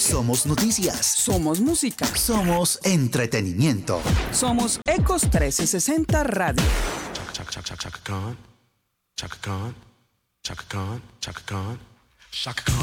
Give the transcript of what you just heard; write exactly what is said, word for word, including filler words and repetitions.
Somos noticias. Somos música. Somos entretenimiento. Somos Ecos trescientos sesenta Radio. Chaka, chaka, chaka, chaka Khan. Chaka Khan. Chaka Khan. Chaka Khan. Chaka Khan.